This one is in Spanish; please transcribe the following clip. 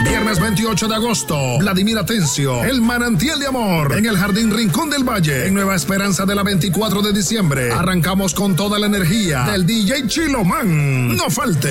Viernes 28 de agosto, Vladimir Atencio, El Manantial de Amor, en el Jardín Rincón del Valle, en Nueva Esperanza de la 24 de diciembre. Arrancamos con toda la energía del DJ Chilomán. No falte.